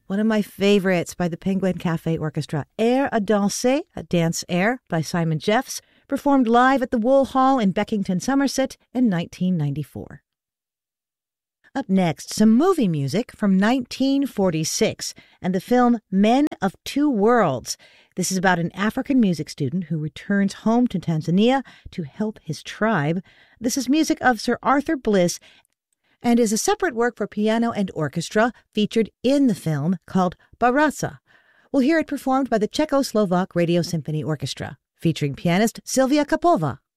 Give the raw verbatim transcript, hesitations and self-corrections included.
One of my favorites by the Penguin Cafe Orchestra, Air à danser, a dance air by Simon Jeffs, performed live at the Wool Hall in Beckington, Somerset in nineteen ninety-four. Up next, some movie music from nineteen forty-six and the film Men of Two Worlds. This is about an African music student who returns home to Tanzania to help his tribe. This is music of Sir Arthur Bliss and is a separate work for piano and orchestra featured in the film called Baraza. We'll hear it performed by the Czechoslovak Radio Symphony Orchestra, featuring pianist Sylvia Kapova.